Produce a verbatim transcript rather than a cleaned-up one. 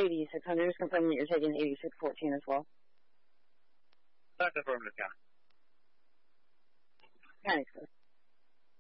eighty-six hundred, just confirming that you're taking eighty-six fourteen as well. That's affirmative, County. County, sir.